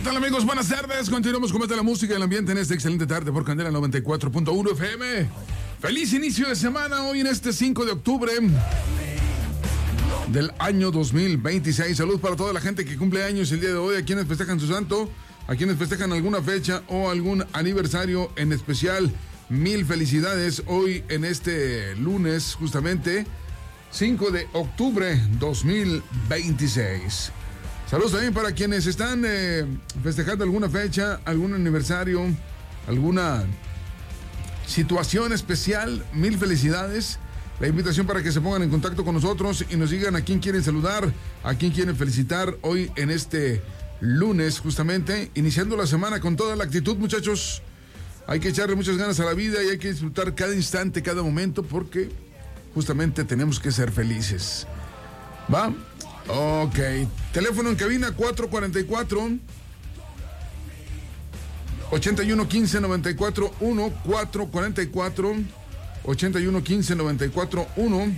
tal, amigos? Buenas tardes. Continuamos con más de la música y el ambiente en esta excelente tarde por Candela 94.1 FM. Feliz inicio de semana hoy en este 5 de octubre del año 2026. Salud para toda la gente que cumple años el día de hoy, a quienes festejan su santo, a quienes festejan alguna fecha o algún aniversario en especial. Mil felicidades hoy en este lunes, justamente 5 de octubre 2026. Saludos también para quienes están festejando alguna fecha, algún aniversario, alguna situación especial. Mil felicidades. La invitación para que se pongan en contacto con nosotros y nos digan a quién quieren saludar, a quién quieren felicitar hoy en este lunes, justamente, iniciando la semana con toda la actitud, muchachos. Hay que echarle muchas ganas a la vida y hay que disfrutar cada instante, cada momento, porque justamente tenemos que ser felices. ¿Va? Ok. Teléfono en cabina 444 8115 941 444 8115 941.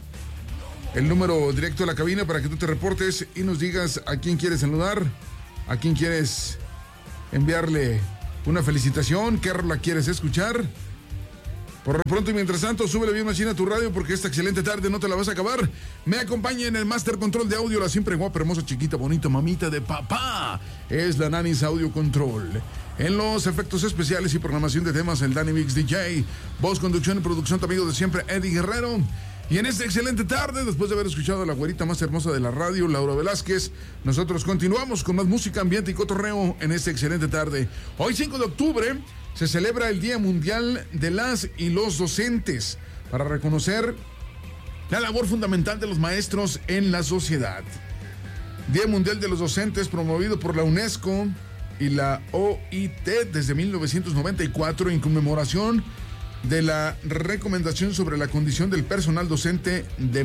El número directo de la cabina para que tú te reportes y nos digas a quién quieres saludar, a quién quieres enviarle una felicitación, qué rola quieres escuchar. Por lo pronto y mientras tanto, súbele bien machina a tu radio porque esta excelente tarde no te la vas a acabar. Me acompaña en el Master Control de Audio la siempre guapa, hermosa, chiquita, bonita, mamita de papá. Es la Nanis Audio Control. En los efectos especiales y programación de temas, el Danny Mix DJ. Voz, conducción y producción, tu amigo de siempre, Eddie Guerrero. Y en esta excelente tarde, después de haber escuchado a la güerita más hermosa de la radio, Laura Velázquez, nosotros continuamos con más música, ambiente y cotorreo en esta excelente tarde. Hoy, 5 de octubre, se celebra el Día Mundial de las y los Docentes para reconocer la labor fundamental de los maestros en la sociedad. Día Mundial de los Docentes promovido por la UNESCO y la OIT desde 1994 en conmemoración de la recomendación sobre la condición del personal docente de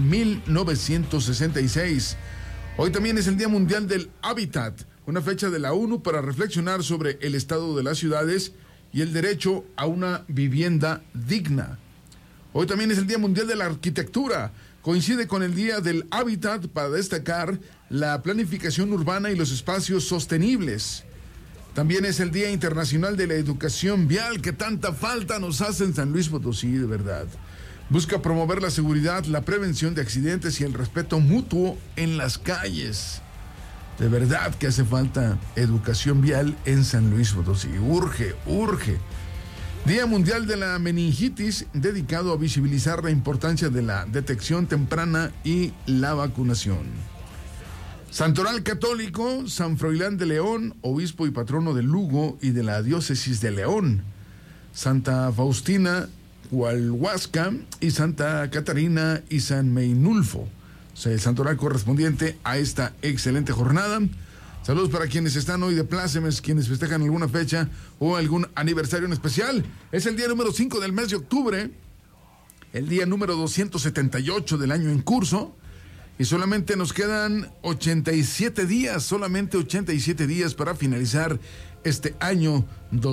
1966. Hoy también es el Día Mundial del Hábitat, una fecha de la ONU para reflexionar sobre el estado de las ciudades y el derecho a una vivienda digna. Hoy también es el Día Mundial de la Arquitectura. Coincide con el Día del Hábitat para destacar la planificación urbana y los espacios sostenibles. También es el Día Internacional de la Educación Vial, que tanta falta nos hace en San Luis Potosí, de verdad. Busca promover la seguridad, la prevención de accidentes y el respeto mutuo en las calles. De verdad que hace falta educación vial en San Luis Potosí. Urge. Día Mundial de la Meningitis, dedicado a visibilizar la importancia de la detección temprana y la vacunación. Santoral Católico, San Froilán de León, obispo y patrono de Lugo y de la diócesis de León. Santa Faustina Hualhuasca y Santa Catarina y San Meinulfo. O sea, el santoral correspondiente a esta excelente jornada. Saludos para quienes están hoy de plácemes, quienes festejan alguna fecha o algún aniversario en especial. Es el día número 5 del mes de octubre, el día número 278 del año en curso, y solamente nos quedan 87 días, solamente 87 días para finalizar este año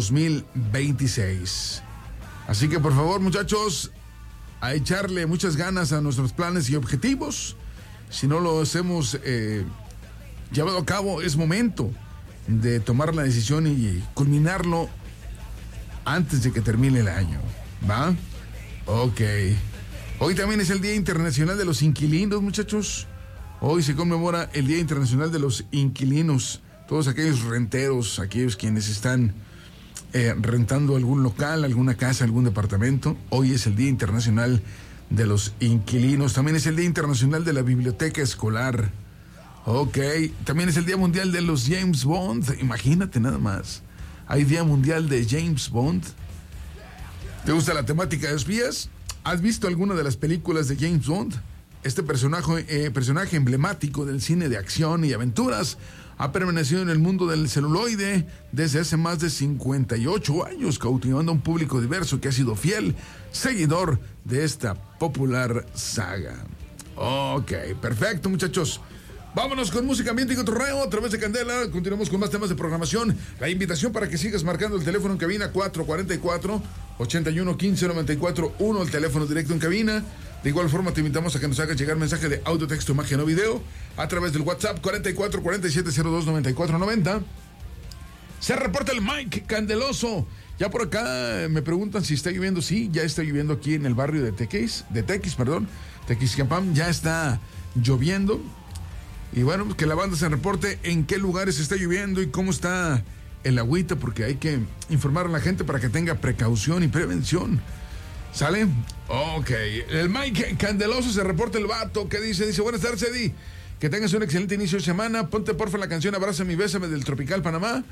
2026. Así que por favor, muchachos, a echarle muchas ganas a nuestros planes y objetivos. Si no los hemos llevado a cabo, es momento de tomar la decisión y culminarlo antes de que termine el año. ¿Va? Ok. Hoy también es el Día Internacional de los Inquilinos, muchachos. Hoy se conmemora el Día Internacional de los Inquilinos. Todos aquellos renteros, aquellos quienes están rentando algún local, alguna casa, algún departamento. Hoy es el Día Internacional de los Inquilinos. También es el Día Internacional de la Biblioteca Escolar. Ok. También es el Día Mundial de los James Bond. Imagínate nada más. Hay Día Mundial de James Bond. ¿Te gusta la temática de espías? ¿Has visto alguna de las películas de James Bond? Este personaje emblemático del cine de acción y aventuras ha permanecido en el mundo del celuloide desde hace más de 58 años, cautivando a un público diverso que ha sido fiel seguidor de esta popular saga. Ok, perfecto, muchachos. Vámonos con música, ambiente y cotorreo a través de Candela. Continuamos con más temas de programación. La invitación para que sigas marcando el teléfono en cabina 444-8115-941, el teléfono directo en cabina. De igual forma te invitamos a que nos hagas llegar mensaje de audio, texto, imagen o video a través del WhatsApp 44 47 02 94 90. Se reporta el Mike Candeloso. Ya por acá me preguntan si está lloviendo. Sí, ya está lloviendo aquí en el barrio de Tequiscampan. Ya está lloviendo. Y bueno, pues que la banda se reporte en qué lugares está lloviendo y cómo está el agüita, porque hay que informar a la gente para que tenga precaución y prevención. ¿Sale? Ok. El Mike Candeloso se reporta el vato. ¿Qué dice? Dice, buenas tardes, Eddie. Que tengas un excelente inicio de semana. Ponte porfa la canción Abrázame y Bésame del Tropical Panamá.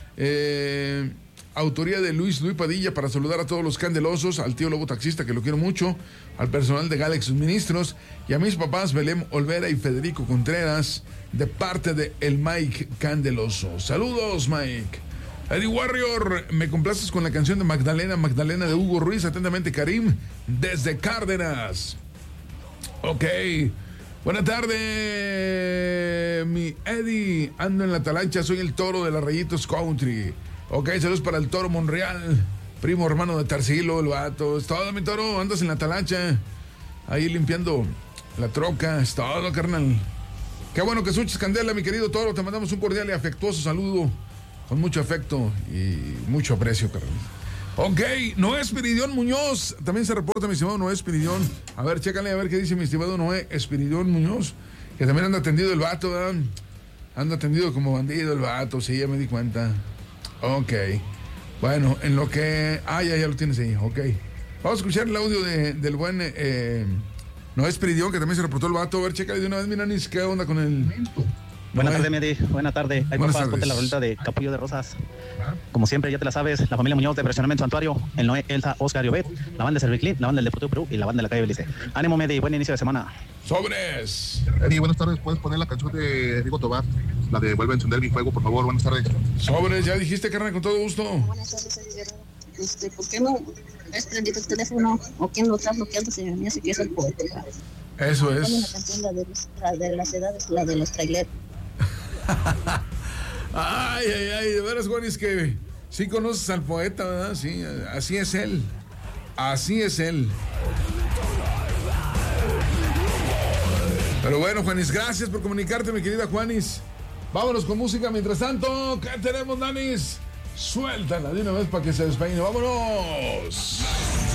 Autoría de Luis Padilla, para saludar a todos los candelosos, al tío Lobo Taxista, que lo quiero mucho, al personal de Galaxy Suministros y a mis papás Belén Olvera y Federico Contreras, de parte de el Mike Candeloso. Saludos, Mike. Eddie Warrior, me complaces con la canción de Magdalena de Hugo Ruiz. Atentamente, Karim, desde Cárdenas. Ok. Buenas tardes, mi Eddie. Ando en la talancha, soy el toro de las Rayitos Country. Ok, saludos para el Toro Monreal, primo hermano de Tarsilo, el vato. Es todo, mi toro, andas en la talancha, ahí limpiando la troca. Es todo, carnal. Qué bueno que escuches candela, mi querido toro. Te mandamos un cordial y afectuoso saludo, con mucho afecto y mucho aprecio, carnal. Ok, Noé Espiridión Muñoz, también se reporta mi estimado Noé Espiridión. A ver, chécale a ver qué dice mi estimado Noé Espiridión Muñoz, que también anda atendido el vato, ¿verdad? Anda atendido como bandido el vato, sí, ya me di cuenta. Ok, bueno, en lo que... ya lo tienes ahí, ok. Vamos a escuchar el audio del buen Noé Espiridión, que también se reportó el vato. A ver, chécale de una vez, mira, Nis, ¿qué onda con el...? Buenas tardes, Medi. Buenas tardes. Ahí, por favor, ponte la rolita de Capullo de Rosas. Como siempre, ya te la sabes, la familia Muñoz de Presionamiento Santuario, el Noé, Elsa, Oscar y Obed, la banda de Serviclin, la banda del Deportivo Perú y la banda de la calle Belice. Ánimo, Medi, buen inicio de semana. ¡Sobres! Eddie, buenas tardes. ¿Puedes poner la canción de Rigo Tobar? La de Vuelve a encender mi fuego, por favor. Buenas tardes. ¡Sobres! Ya dijiste, carnal, con todo gusto. Buenas tardes, Eddie. ¿Por qué no has prendido el teléfono? ¿O quién lo está bloqueando? Se me hace que es el poeta. Eso es. Pon la canción, la de las edades, la de los traileros. Ay, de veras, Juan, es que sí conoces al poeta, ¿verdad? Sí, así es él. Así es él. Pero bueno, Juanis, gracias por comunicarte, mi querida Juanis. Vámonos con música. Mientras tanto, ¿qué tenemos, Danis? Suéltala de una vez para que se despeine. ¡Vámonos!